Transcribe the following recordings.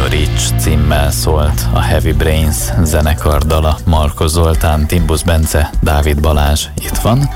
Majorics címmel szólt a Heavy Brains zenekar dala. Markos Zoltán, Timbusz Bence, Dávid Balázs itt van,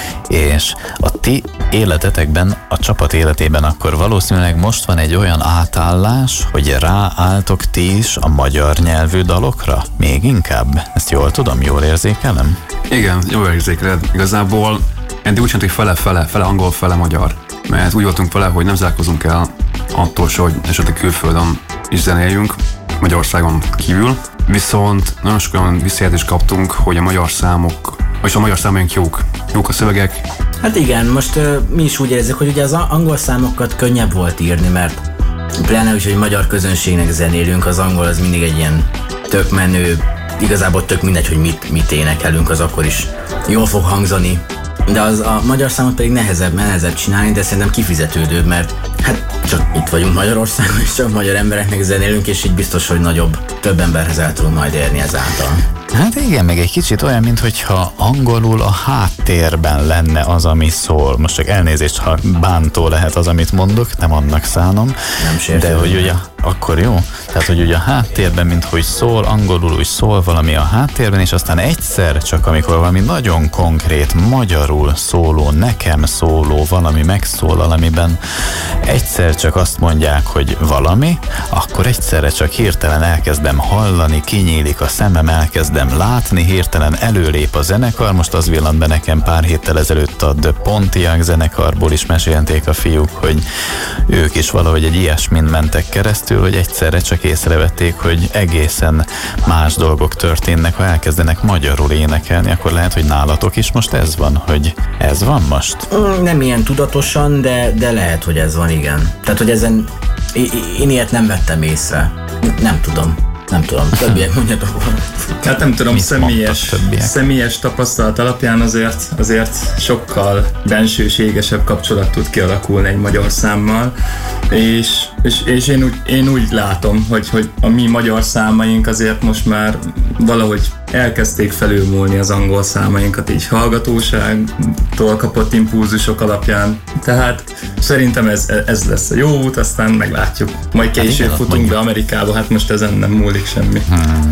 és a ti életetekben, a csapat életében akkor valószínűleg most van egy olyan átállás, hogy ráálltok ti is a magyar nyelvű dalokra? Még inkább? Ezt jól tudom, jól érzékelem? Igen, jól érzékeled. Igazából eddig úgy csináltuk, hogy fele angol, fele magyar. Mert úgy voltunk vele, hogy nem zárkozunk el attól se, hogy esetleg külföldön is zenéljünk, Magyarországon kívül. Viszont nagyon sok olyan visszajelzést kaptunk, hogy a magyar számok, és a magyar számaink jók a szövegek. Hát igen, most mi is úgy érezzük, hogy ugye az angol számokat könnyebb volt írni, mert pláne úgy, hogy magyar közönségnek zenélünk, az angol az mindig egy ilyen tök menő, igazából tök mindegy, hogy mit énekelünk, az akkor is jól fog hangzani. De az a magyar számot pedig nehezebb csinálni, de szerintem kifizetődőbb, mert hát csak itt vagyunk Magyarországon, és csak magyar embereknek zenélünk, és így biztos, hogy több emberhez el tudunk majd érni ezáltal. Hát igen, meg egy kicsit olyan, minthogyha angolul a háttérben lenne az, ami szól. Most csak elnézést, ha bántó lehet az, amit mondok, nem annak szánom. Nem sértő. De hogy ugye, akkor jó. Tehát, hogy ugye a háttérben, minthogy szól, angolul úgy szól valami a háttérben, és aztán egyszer csak, amikor valami nagyon konkrét, magyarul szóló, nekem szóló valami megszólal, amiben egyszer csak azt mondják, hogy valami, akkor egyszerre csak hirtelen elkezdem hallani, kinyílik a szemem, elkezdem látni, hirtelen előlép a zenekar. Most az villant be nekem pár héttel ezelőtt a The Pontiac zenekarból is mesélték a fiúk, hogy ők is valahogy egy ilyesmin mentek keresztül, hogy egyszerre csak észrevették, hogy egészen más dolgok történnek, ha elkezdenek magyarul énekelni, akkor lehet, hogy nálatok is most ez van, hogy ez van most? Nem ilyen tudatosan, de lehet, hogy ez van, igen. Tehát, hogy ezen én ilyet nem vettem észre. Nem tudom. Többiek mondjatok. Hát nem tudom, személyes tapasztalat alapján azért sokkal bensőségesebb kapcsolat tud kialakulni egy magyar számmal, és én úgy látom, hogy a mi magyar számaink azért most már valahogy elkezdték felülmúlni az angol számainkat, így hallgatóságtól kapott impulzusok alapján. Tehát szerintem ez lesz a jó út, aztán meglátjuk. Majd később futunk be Amerikába, hát most ezen nem múlik semmi.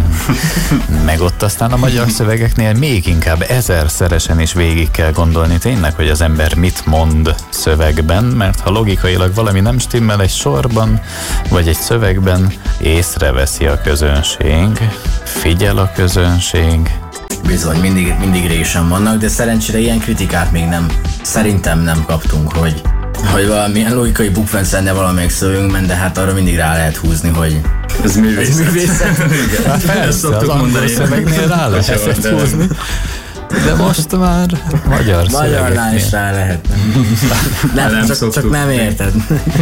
Meg ott aztán a magyar szövegeknél még inkább 1000-szeresen is végig kell gondolni tényleg, hogy az ember mit mond szövegben, mert ha logikailag valami nem stimmel egy sorban, vagy egy szövegben, észreveszi a közönség, figyel a közönség. Bizony, mindig résen vannak, de szerencsére ilyen kritikát még szerintem nem kaptunk, hogy valamilyen logikai bukfenc lenne valamelyik szövegünkben, de hát arra mindig rá lehet húzni, hogy ez művészet. Hát persze, az angol szövegnél rá lehet húzni. De most már magyar magyarnál is rá lehet. Nem, csak nem érted.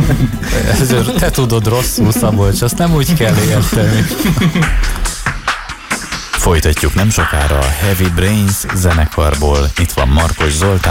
Te tudod rosszul, Szabolcs, azt nem úgy kell érteni. Folytatjuk nem sokára a Heavy Brains zenekarból. Itt van Markos Zoltán.